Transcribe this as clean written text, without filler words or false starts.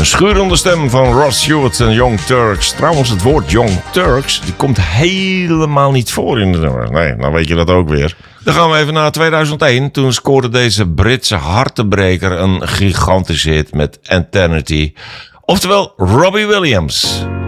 De schurende stem van Rod Stewart en Young Turks. Trouwens, het woord Young Turks die komt helemaal niet voor in de nummer. Nee, dan weet je dat ook weer. Dan gaan we even naar 2001. Toen scoorde deze Britse hartenbreker een gigantische hit met Eternity. Oftewel Robbie Williams.